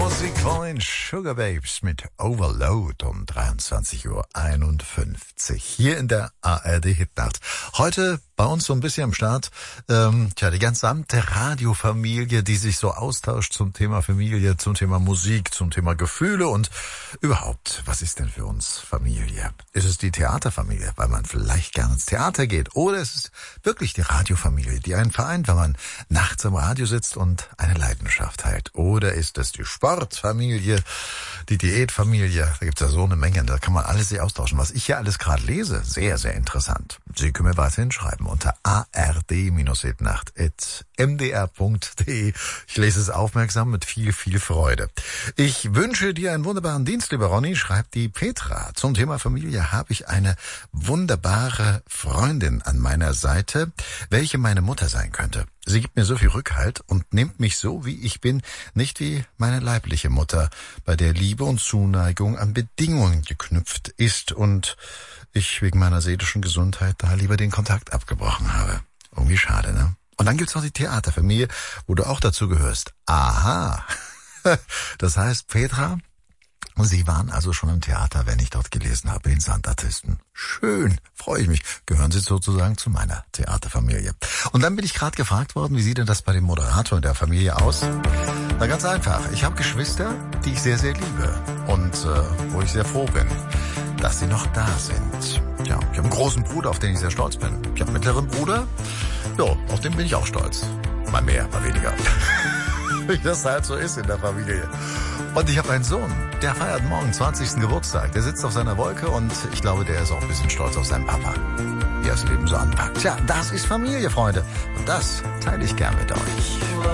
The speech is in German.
Musik von Sugar Babes mit Overload um 23:51 Uhr hier in der ARD Hitnacht. Heute bei uns so ein bisschen am Start, die gesamte Radiofamilie, die sich so austauscht zum Thema Familie, zum Thema Musik, zum Thema Gefühle und überhaupt, was ist denn für uns Familie? Ist es die Theaterfamilie, weil man vielleicht gerne ins Theater geht? Oder ist es wirklich die Radiofamilie, die einen vereint, wenn man nachts am Radio sitzt und eine Leidenschaft teilt? Oder ist es die Sportfamilie, die Diätfamilie? Da gibt's ja so eine Menge, da kann man alles sehr austauschen. Was ich hier alles gerade lese, sehr, sehr interessant. Sie können mir weiterhin schreiben unter ard-hitnacht@mdr.de. Ich lese es aufmerksam mit viel, viel Freude. Ich wünsche dir einen wunderbaren Dienst, lieber Ronny, schreibt die Petra. Zum Thema Familie habe ich eine wunderbare Freundin an meiner Seite, welche meine Mutter sein könnte. Sie gibt mir so viel Rückhalt und nimmt mich so, wie ich bin, nicht wie meine leibliche Mutter, bei der Liebe und Zuneigung an Bedingungen geknüpft ist und ich wegen meiner seelischen Gesundheit da lieber den Kontakt abgebrochen habe. Irgendwie schade, ne? Und dann gibt's noch die Theaterfamilie, wo du auch dazu gehörst. Aha. Das heißt, Petra, Sie waren also schon im Theater, wenn ich dort gelesen habe, den Sandartisten. Schön, freue ich mich. Gehören Sie sozusagen zu meiner Theaterfamilie. Und dann bin ich gerade gefragt worden, wie sieht denn das bei dem Moderator in der Familie aus? Na, ganz einfach. Ich habe Geschwister, die ich sehr, sehr liebe und wo ich sehr froh bin, dass sie noch da sind. Ja, ich habe einen großen Bruder, auf den ich sehr stolz bin. Ich habe einen mittleren Bruder, ja, auf den bin ich auch stolz. Mal mehr, mal weniger. Wie das halt so ist in der Familie. Und ich habe einen Sohn, der feiert morgen 20. Geburtstag. Der sitzt auf seiner Wolke und ich glaube, der ist auch ein bisschen stolz auf seinen Papa, wie er das Leben so anpackt. Tja, das ist Familie, Freunde. Und das teile ich gern mit euch.